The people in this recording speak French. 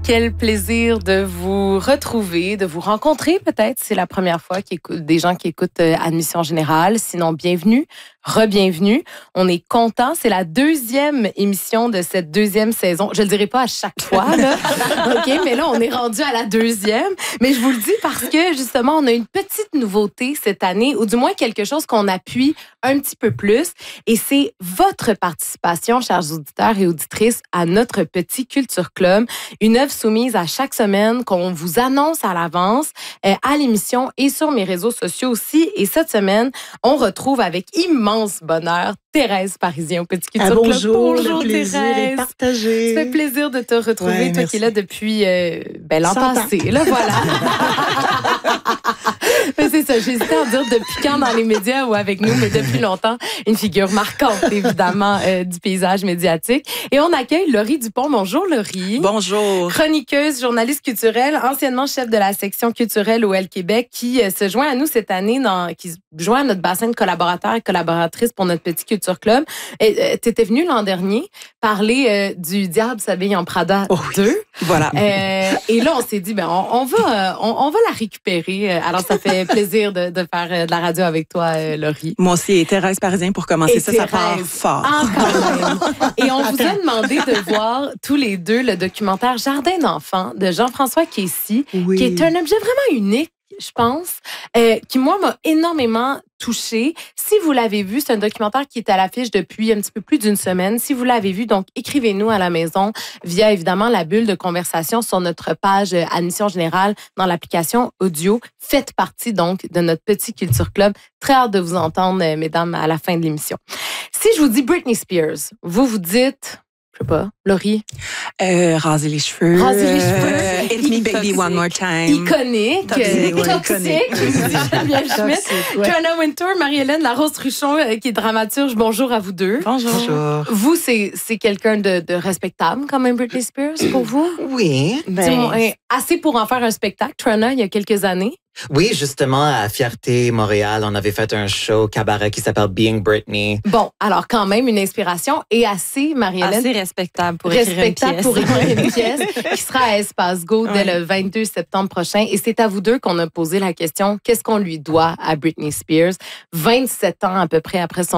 Quel plaisir de vous retrouver, de vous rencontrer peut-être. C'est la première fois des gens qui écoutent Admission Générale. Sinon, bienvenue, re-bienvenue. On est contents. C'est la deuxième émission de cette deuxième saison. Je le dirai pas à chaque fois, là. OK, mais là, on est rendu à la deuxième. Mais je vous le dis parce que, justement, on a une petite nouveauté cette année, ou du moins quelque chose qu'on appuie un petit peu plus. Et c'est votre participation, chers auditeurs et auditrices, à notre petit Culture Club. Une œuvre soumise à chaque semaine qu'on vous annonce à l'avance à l'émission et sur mes réseaux sociaux aussi. Et cette semaine, on retrouve avec immense bonheur Thérèse Parisien au Petit Culture Club. Bonjour, le plaisir est partagé. Ça fait plaisir de te retrouver, toi qui es là depuis l'an passé. Là, voilà. Mais c'est ça, j'hésitais à dire depuis quand dans les médias ou avec nous, mais depuis longtemps, une figure marquante, évidemment, du paysage médiatique. Et on accueille Laurie Dupont. Bonjour, Laurie. Bonjour. Chroniqueuse, journaliste culturelle, anciennement chef de la section culturelle au L Québec, qui se joint à nous cette année, qui se joint à notre bassin de collaborateurs et collaboratrices pour notre petit Culture Club. Tu étais venue l'an dernier parler du Diable s'habille en Prada 2. Voilà. Et là, on s'est dit, on va la récupérer. Alors, ça fait plaisir de faire de la radio avec toi, Laurie. Moi aussi, et Thérèse Parisien pour commencer. Ça part fort. Encore même. Et on vous a demandé de voir tous les deux le documentaire Jardin d'enfants de Jean-François Casey, qui est un objet vraiment unique, je pense, qui, moi, m'a énormément touchée. Si vous l'avez vu, c'est un documentaire qui est à l'affiche depuis un petit peu plus d'une semaine. Si vous l'avez vu, donc, écrivez-nous à la maison via, évidemment, la bulle de conversation sur notre page Admission Générale dans l'application audio. Faites partie, donc, de notre petit Culture Club. Très hâte de vous entendre, mesdames, à la fin de l'émission. Si je vous dis Britney Spears, vous dites... Je sais pas, Laurie. Raser les cheveux. Raser les cheveux. Hit me baby one more time. Iconique. Toxique. Joanna Wintour, Marie-Hélène Larose-Truchon, qui est dramaturge. Bonjour à vous deux. Bonjour. Vous, c'est quelqu'un de respectable, quand même, Britney Spears, pour vous? Oui. Assez pour en faire un spectacle, Joanna, il y a quelques années. Oui, justement, à Fierté Montréal, on avait fait un show cabaret qui s'appelle Being Britney. Bon, alors quand même une inspiration et assez, Marie-Hélène. Assez respectable pour écrire une pièce qui sera à Espace Go dès le 22 septembre prochain. Et c'est à vous deux qu'on a posé la question, qu'est-ce qu'on lui doit à Britney Spears, 27 ans à peu près après son